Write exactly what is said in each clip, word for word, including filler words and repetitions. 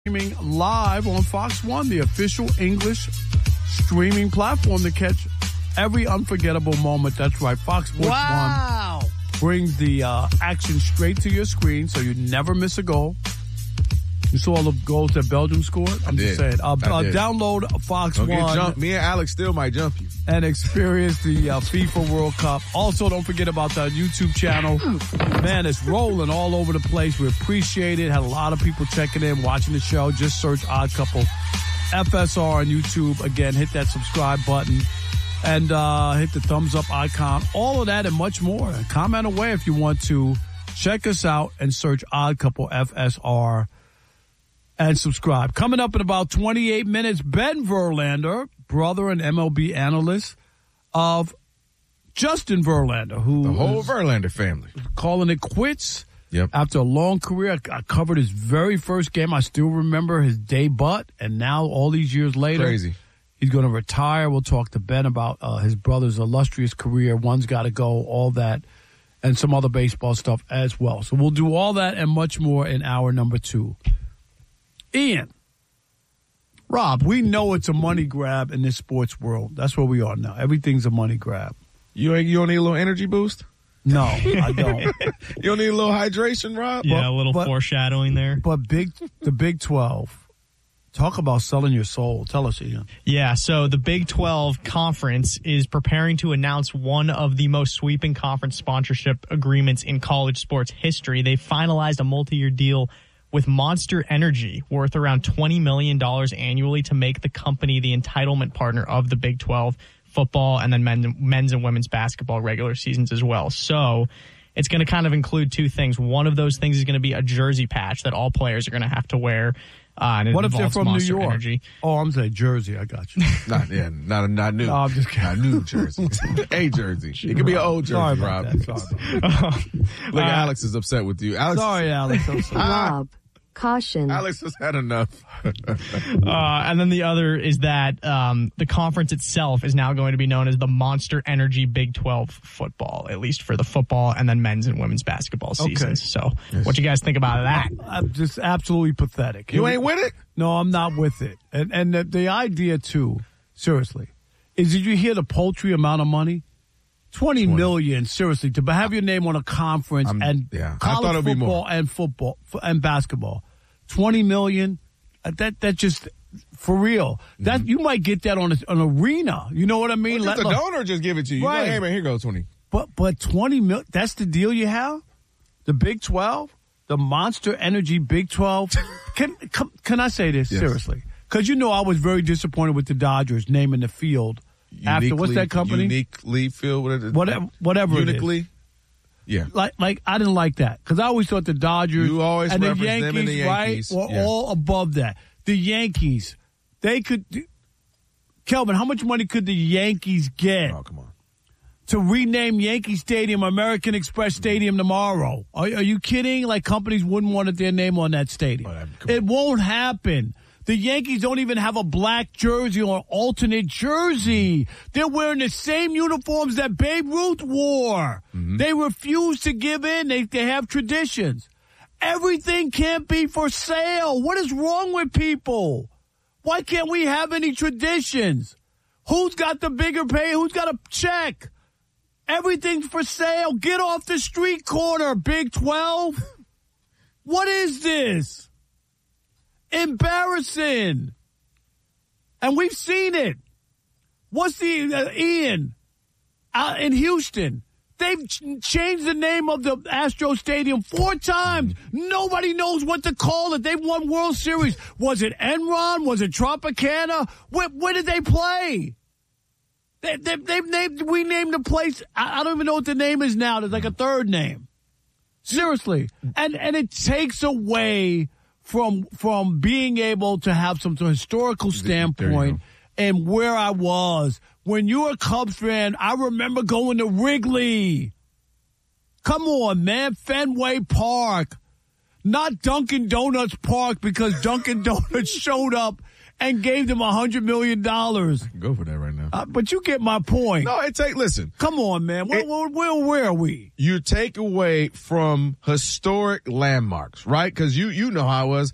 Streaming live on Fox One, the official English streaming platform to catch every unforgettable moment. That's right, Fox Sports wow. One brings the uh, action straight to your screen, so you never miss a goal. You saw all the goals that Belgium scored? I'm I just did. saying. Uh, uh, did. Download Fox Don't One. get jumped. Me and Alex still might jump you. And experience the uh, FIFA World Cup. Also, don't forget about the YouTube channel. Man, it's rolling all over the place. We appreciate it. Had a lot of people checking in, watching the show. Just search Odd Couple F S R on YouTube. Again, hit that subscribe button and uh, hit the thumbs up icon. All of that and much more. Comment away if you want to. Check us out and search Odd Couple F S R and subscribe. Coming up in about twenty-eight minutes, Ben Verlander, brother and M L B analyst of Justin Verlander, who The whole is Verlander family. calling it quits Yep. after a long career. I covered his very first game. I still remember his debut, and now all these years later, Crazy. he's going to retire. We'll talk to Ben about uh, his brother's illustrious career. One's got to go, all that, and some other baseball stuff as well. So we'll do all that and much more in hour number two. Ian, Rob, we know it's a money grab in this sports world. That's where we are now. Everything's a money grab. You ain't, you don't need a little energy boost? No, I don't. You don't need a little hydration, Rob? Yeah, But- a little but- foreshadowing there. But big, the Big twelve, talk about selling your soul. Tell us, Ian. Yeah, so the Big twelve Conference is preparing to announce one of the most sweeping conference sponsorship agreements in college sports history. They finalized a multi-year deal with Monster Energy worth around twenty million dollars annually to make the company the entitlement partner of the Big twelve football and then men, men's and women's basketball regular seasons as well. So it's going to kind of include two things. One of those things is going to be a jersey patch that all players are going to have to wear. Uh, and it What if they're involves from Monster New York? Energy. Oh, I'm saying Jersey. I got you. Not, yeah, not, not new. No, I'm just kidding. Not new jersey. A jersey. It could be an old jersey, Sorry Rob. about that. Sorry about that. Look, Alex is upset with you. Alex, Sorry, Alex. I'm sorry. Rob, caution. Alex has had enough. Uh, and then the other is that um, the conference itself is now going to be known as the Monster Energy Big twelve football, at least for the football and then men's and women's basketball seasons. So what you guys think about that? I'm just absolutely pathetic. You ain't with it? No, I'm not with it. And and the, the idea, too, seriously, is did you hear the paltry amount of money? twenty million, seriously, to have your name on a conference I'm- and yeah, I college thought it'd be football more. and football f- and basketball. twenty million, uh, that that just, for real, that you might get that on a, an arena. You know what I mean? Well, just Let- a look, donor just give it to you. Right. Right. Hey, man, here goes twenty. But but twenty mil, that's the deal you have? The Big twelve? The Monster Energy Big twelve? Can can, can I say this Yes. seriously? Because you know I was very disappointed with the Dodgers naming the field after, what's that company? Uniquely Field. Whatever, Whatever, whatever it is. Uniquely. Yeah. Like, like I didn't like that because I always thought the Dodgers You always and the reference Yankees, them and the Yankees. right, were Yeah. all above that. The Yankees, they could. Kelvin, how much money could the Yankees get Oh, come on. to rename Yankee Stadium American Express Stadium tomorrow? Are, are you kidding? Like companies wouldn't want their name on that stadium. Oh, that- come It won't happen. The Yankees don't even have a black jersey or alternate jersey. They're wearing the same uniforms that Babe Ruth wore. Mm-hmm. They refuse to give in. They, they have traditions. Everything can't be for sale. What is wrong with people? Why can't we have any traditions? Who's got the bigger pay? Who's got a check? Everything's for sale. Get off the street corner, Big twelve. What is this? Embarrassing. And we've seen it. What's the, uh, Ian, uh, in Houston, they've ch- changed the name of the Astro Stadium four times. Nobody knows what to call it. They've won World Series. Was it Enron? Was it Tropicana? Where, where did they play? They, they, they've named, we named the place, I, I don't even know what the name is now. There's like a third name. Seriously. And, and it takes away from from being able to have some sort of historical standpoint and where I was. When you were a Cubs fan, I remember going to Wrigley. Come on, man. Fenway Park. Not Dunkin' Donuts Park because Dunkin' Donuts showed up and gave them one hundred million dollars. Go for that right now. Uh, but you get my point. No, it take, listen. Come on, man. Where, It- where, where, where are we? You take away from historic landmarks, right? Because you you know how it was.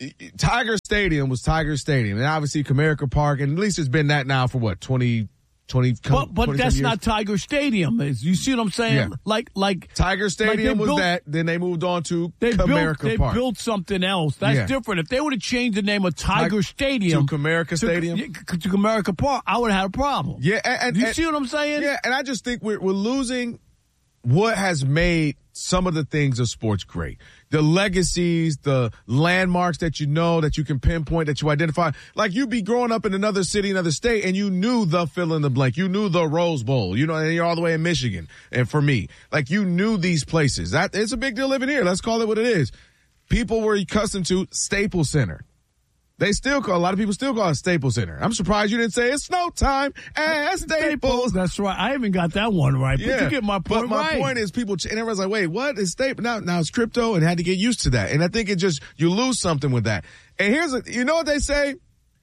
Tiger Stadium was Tiger Stadium, and obviously Comerica Park, and at least it's been that now for what twenty, twenty. But but that's years? not Tiger Stadium. Is you see what I'm saying? Yeah. Like like Tiger Stadium like was built, that. Then they moved on to they Comerica built, They Park. built something else. That's Yeah. different. If they would have changed the name of Tiger Like, Stadium to Comerica Stadium, to, to Comerica Park, I would have had a problem. yeah, and, and you and, see what I'm saying? Yeah, and I just think we're we're losing what has made some of the things of sports great. The legacies, the landmarks that you know, that you can pinpoint, that you identify. Like you'd be growing up in another city, another state, and you knew the fill in the blank. You knew the Rose Bowl, you know, and you're all the way in Michigan. And for me, like you knew these places. That it's a big deal living here. Let's call it what it is. People were accustomed to Staples Center. They still call, a lot of people still call it Staples Center. I'm surprised you didn't say it's snow time at Staples. That's right. I even got that one right. But Yeah. you get my point But my right. point is people, and everyone's like, wait, what is Staples? Now, now it's crypto and had to get used to that. And I think it just, you lose something with that. And here's a, you know what they say?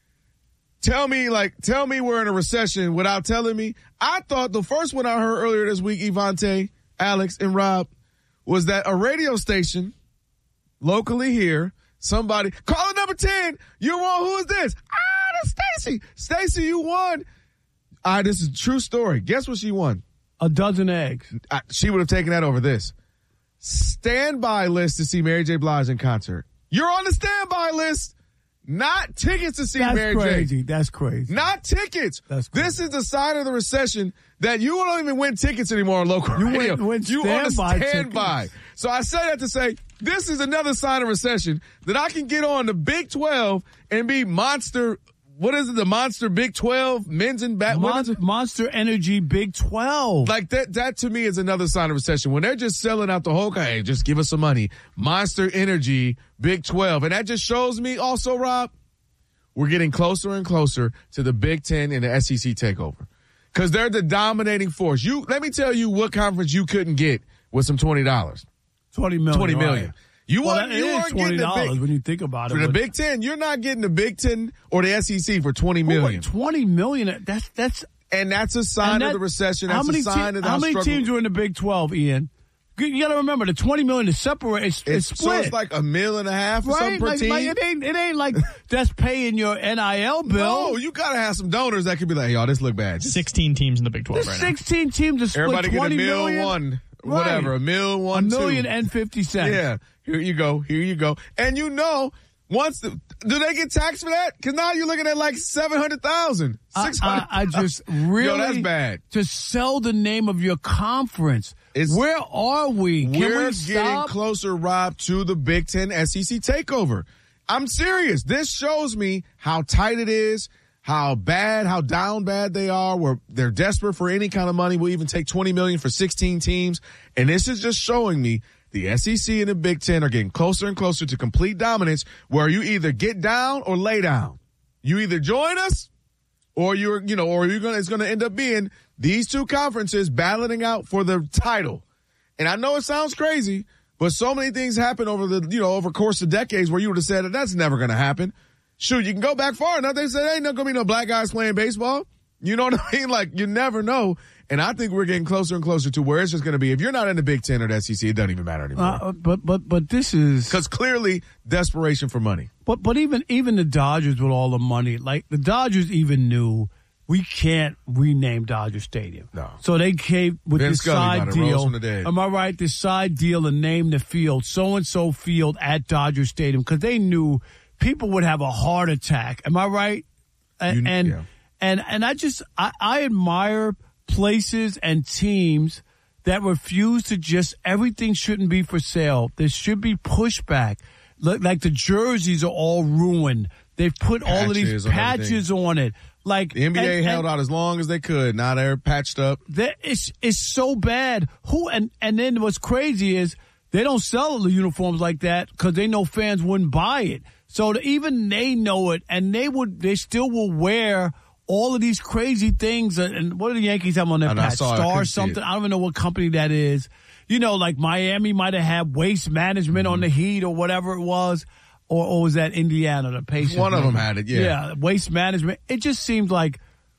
Tell me, like, tell me we're in a recession without telling me. I thought the first one I heard earlier this week, Evante, Alex, and Rob, was that a radio station locally here, somebody, caller number ten, you won, who is this? Ah, that's Stacy. Stacy, you won. All right, this is a true story. Guess what she won? A dozen eggs. I, she would have taken that over this. Standby list to see Mary J. Blige in concert. You're on the standby list. Not tickets to see That's Mary crazy. J. That's crazy. Not tickets. That's crazy. This is the sign of the recession that you don't even win tickets anymore on local You radio. win- win you on the standby standby. tickets. So I say that to say this is another sign of recession that I can get on the Big twelve and be monster. What is it? The Monster Big twelve men's and bat Mon- women's. Monster Energy Big twelve. Like that, that to me is another sign of recession. When they're just selling out the whole, hey, just give us some money. Monster Energy, Big twelve. And that just shows me also, Rob, we're getting closer and closer to the Big Ten and the S E C takeover. Cause they're the dominating force. You, let me tell you what conference you couldn't get with some twenty dollars. twenty million. twenty million. Right. You Well, want, that you is aren't twenty getting the dollars big, when you think about it. for the but- Big Ten. You're not getting the Big Ten or the S E C for twenty million. Oh, twenty million. That's, that's, And that's a sign and that- of the recession. How That's many, a sign te- of how how many struggle- teams are in the Big twelve, Ian? You got to remember the twenty million is separate. It's, it's, It's, split. so it's like a mil and a half or right? something per Like, team. like it ain't, it ain't like that's paying your N I L bill. No, you gotta have some donors that could be like, y'all, this look bad. Just sixteen teams in the Big twelve There's right now. sixteen teams to split everybody get a twenty mil million. one, Right. whatever, a mil A one, million two. and fifty cents. Yeah, here you go, here you go. And you know, once the, do they get taxed for that? Because now you're looking at like seven hundred thousand, I, six hundred. I, I just really Yo, that's bad. to sell the name of your conference. It's- Where are we? Can We're we getting stop? closer, Rob, to the Big Ten S E C takeover. I'm serious. This shows me how tight it is, how bad, how down bad they are, where they're desperate for any kind of money. We'll even take twenty million for sixteen teams. And this is just showing me the S E C and the Big Ten are getting closer and closer to complete dominance, where you either get down or lay down. You either join us or you're, you know, or you're going to, it's going to end up being these two conferences battling out for the title. And I know it sounds crazy, but so many things happen over the, you know, over the course of decades where you would have said that that's never going to happen. Shoot, you can go back far enough. They said, ain't not going to be no black guys playing baseball. You know what I mean? Like, you never know. And I think we're getting closer and closer to where it's just going to be. If you're not in the Big Ten or the S E C, it doesn't even matter anymore. Uh, but but but this is Because clearly, desperation for money. But but even even the Dodgers with all the money, like the Dodgers even knew we can't rename Dodger Stadium. No. So they came with Vin this Scully side about it, rose deal. from the dead. Am I right? This side deal and name the field so and so field at Dodger Stadium because they knew people would have a heart attack. Am I right? And You- and, yeah. and and I just I, I admire places and teams that refuse to just everything shouldn't be for sale. There should be pushback. Look, like the jerseys are all ruined. They've put all of these Patches on patches on it. Like The N B A and- held and out as long as they could. Now they're patched up. that it's it's so bad. Who and and then what's crazy is they don't sell the uniforms like that because they know fans wouldn't buy it. So the, even they know it, and they would they still will wear all of these crazy things. And, and what do the Yankees have on their And I patch? saw it. I Star couldn't see something. it. I don't even know what company that is. You know, like Miami might have had Waste Management Mm-hmm. on the Heat or whatever it was. Or, or was that Indiana, the Pacers? One of them maybe? had it, yeah. Yeah, Waste Management. It just seems like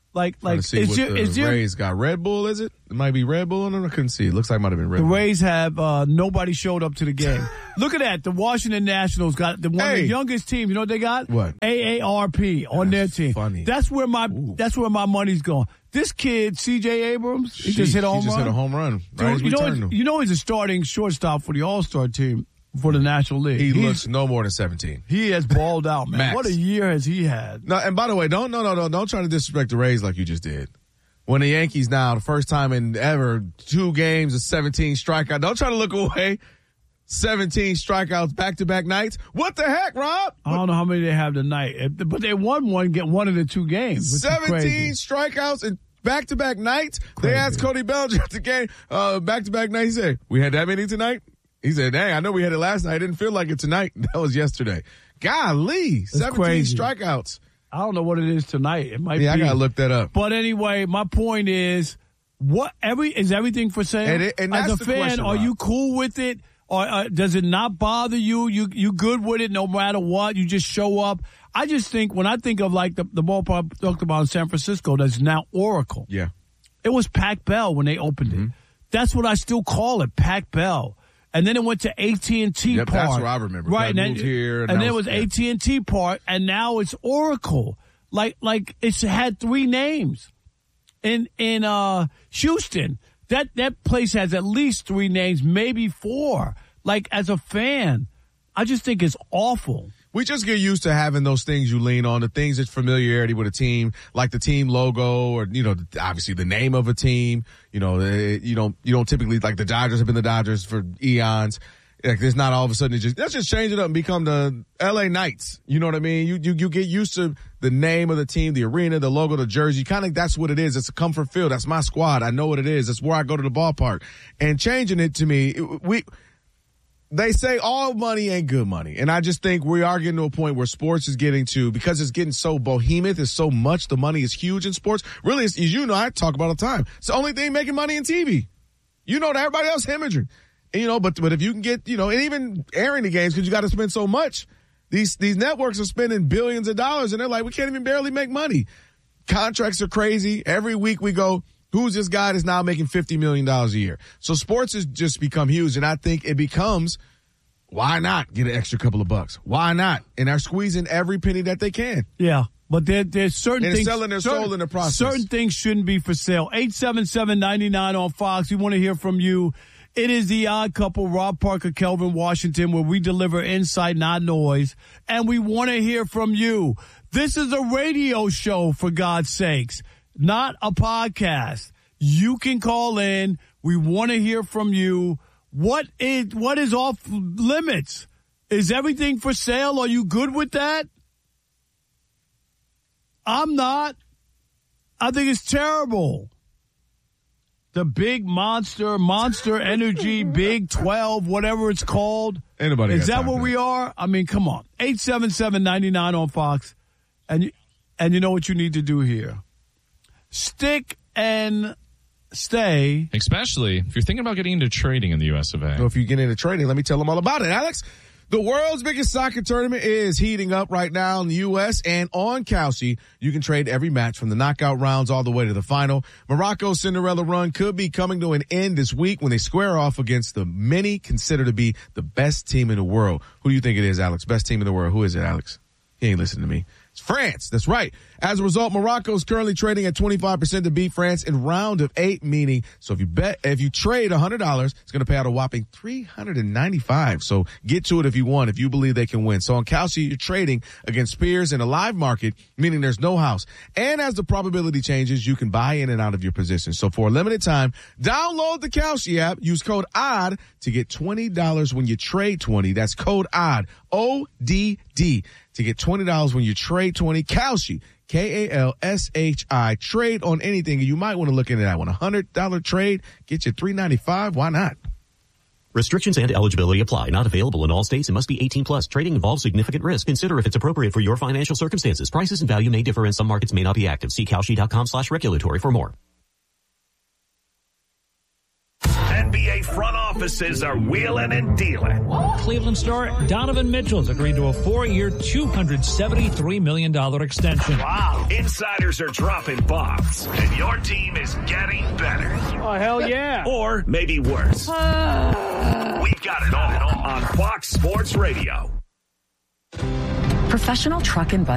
Like, like, see is what your, the is your, Rays got Red Bull, is it? It might be Red Bull. I don't know. I couldn't see. It looks like it might have been Red the Bull. Rays have, uh, nobody showed up to the game. Look at that. The Washington Nationals got the one Hey. of the youngest teams. You know what they got? What? A A R P on That's their team. funny. That's where my, Ooh. that's where my money's going. This kid, C J Abrams, he just Sheesh, hit a home he just run. hit a home run. Right as Dude, we you know, turned he's- him. you know he's a starting shortstop for the All-Star team for the National League. He He's- looks no more than seventeen. He has balled out, man. Max. What a year has he had? No, and by the way, don't no no no don't try to disrespect the Rays like you just did. When the Yankees now, the first time in ever, two games of seventeen strikeouts. Don't try to look away. seventeen strikeouts back to back nights. What the heck, Rob? I don't know how many they have tonight, but they won one, get one of the two games. Which seventeen is crazy. strikeouts in back to back nights. Crazy. They asked Cody Bellinger at the game, uh, back to back nights. He said, "We had that many tonight." He said, "Dang, I know we had it last night. I didn't feel like it tonight." That was yesterday. Golly, seventeen crazy. strikeouts. I don't know what it is tonight. It might Yeah, be. I gotta look that up. But anyway, my point is, what every is everything for sale? And it- and As that's a the fan, question, are Rob. you cool with it, or uh, does it not bother you? You you good with it no matter what? You just show up. I just think when I think of like the the ballpark I talked about in San Francisco, that's now Oracle. Yeah. It was Pac Bell when they opened Mm-hmm. it. That's what I still call it, Pac Bell. And then it went to A T and T Yep, Park. that's what I remember. Right, That and moved then, here, and and that then it was- was yeah. A T and T Park, and now it's Oracle. Like, like it's had three names. In in uh, Houston, that that place has at least three names, maybe four. Like as a fan, I just think it's awful. We just get used to having those things you lean on, the things that's familiarity with a team, like the team logo, or you know, obviously the name of a team. You know, eh, you don't you don't typically like the Dodgers have been the Dodgers for eons. Like there's not all of a sudden it just let's just change it up and become the L A Knights. You know what I mean? You you you get used to the name of the team, the arena, the logo, the jersey. Kind of that's what it is. It's a comfort feel. That's my squad. I know what it is. That's where I go to the ballpark. And changing it to me, it- we. They say all money ain't good money. And I just think we are getting to a point where sports is getting to, because it's getting so behemoth, it's so much, the money is huge in sports. Really, it's, as you know, I talk about all the time. It's the only thing making money in T V. You know that everybody else hemorrhaging. And, you know, but but if you can get, you know, and even airing the games because you got to spend so much. These these networks are spending billions of dollars, and they're like, we can't even barely make money. Contracts are crazy. Every week we go, who's this guy that's now making fifty million dollars a year? So sports has just become huge, and I think it becomes, why not get an extra couple of bucks? Why not? And they're squeezing every penny that they can. Yeah. But there, there's certain And things. selling their certain, soul in the process. Certain things shouldn't be for sale. eight seven seven, nine nine on Fox. We want to hear from you. It is the Odd Couple, Rob Parker, Kelvin Washington, where we deliver insight, not noise. And we want to hear from you. This is a radio show, for God's sakes, not a podcast. You can call in. We want to hear from you. What is, what is off limits? Is everything for sale? Are you good with that? I'm not. I think it's terrible. The big monster, Monster Energy, Big twelve, whatever it's called. Anybody Is got that time where for we that? are? I mean, come on. eight seven seven, nine nine on Fox. And you, and you know what you need to do here. Stick and stay. Especially if you're thinking about getting into trading in the U S of A. So if you get into trading, let me tell them all about it. Alex, the world's biggest soccer tournament is heating up right now in the U S, and on Kalshi, you can trade every match from the knockout rounds all the way to the final. Morocco's Cinderella run could be coming to an end this week when they square off against the many consider to be the best team in the world. Who do you think it is, Alex? Best team in the world. Who is it, Alex? He ain't listening to me. It's France. That's right. As a result, Morocco is currently trading at twenty-five percent to beat France in round of eight, meaning, so if you bet, if you trade one hundred dollars, it's going to pay out a whopping three hundred ninety-five dollars. So get to it if you want, if you believe they can win. So on Kalshi, you're trading against peers in a live market, meaning there's no house. And as the probability changes, you can buy in and out of your position. So for a limited time, download the Kalshi app, use code ODD to get twenty dollars when you trade twenty. That's code ODD, O D D. To get twenty dollars when you trade twenty. Kalshi, K A L S H I. Trade on anything. You might want to look into that one. A one hundred dollars trade, get you three hundred ninety-five dollars. Why not? Restrictions and eligibility apply. Not available in all states and must be eighteen plus. Trading involves significant risk. Consider if it's appropriate for your financial circumstances. Prices and value may differ and some markets may not be active. See Kalshi.com slash regulatory for more. N B A front office offices are wheeling and dealing. Cleveland star Donovan Mitchell's agreed to a four-year, two hundred seventy-three million dollars extension. Wow. Insiders are dropping bombs, and your team is getting better. Oh, hell yeah. Or maybe worse. We've got it all on Fox Sports Radio. Professional truck and bus